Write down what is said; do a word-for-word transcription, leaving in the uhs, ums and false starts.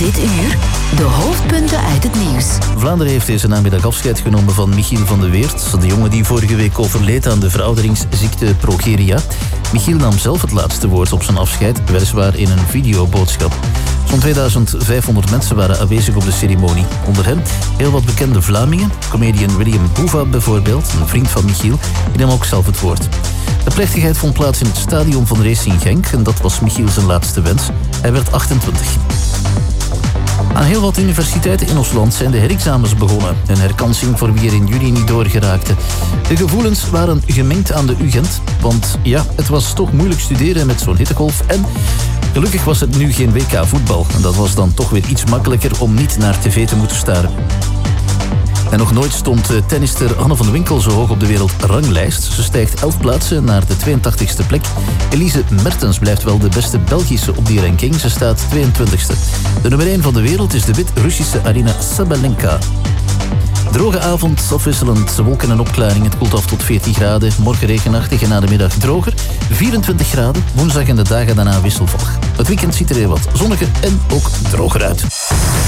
Dit uur de hoofdpunten uit het nieuws. Vlaanderen heeft deze namiddag afscheid genomen van Michiel van de Weert, de jongen die vorige week overleed aan de verouderingsziekte progeria. Michiel nam zelf het laatste woord op zijn afscheid, weliswaar in een videoboodschap. Zo'n tweeduizend vijfhonderd mensen waren aanwezig op de ceremonie. Onder hen heel wat bekende Vlamingen. Comedian William Boeva bijvoorbeeld, een vriend van Michiel, die nam ook zelf het woord. De plechtigheid vond plaats in het stadion van Racing Genk en dat was Michiel zijn laatste wens. Hij werd achtentwintig. Aan heel wat universiteiten in ons land zijn de herexamens begonnen. Een herkansing voor wie er in juli niet doorgeraakte. De gevoelens waren gemengd aan de U Gent. Want ja, het was toch moeilijk studeren met zo'n hittegolf. En gelukkig was het nu geen W K voetbal. En dat was dan toch weer iets makkelijker om niet naar tv te moeten staren. En nog nooit stond tennister Anne van de Winkel zo hoog op de wereldranglijst. Ze stijgt elf plaatsen naar de tweeëntachtigste plek. Elise Mertens blijft wel de beste Belgische op die ranking. Ze staat tweeëntwintigste. De nummer één van de wereld is de Wit-Russische Arina Sabalenka. Droge avond, afwisselend wolken en opklaring. Het koelt af tot veertien graden. Morgen regenachtig en na de middag droger. vierentwintig graden. Woensdag en de dagen daarna wisselvallig. Het weekend ziet er heel wat zonniger en ook droger uit.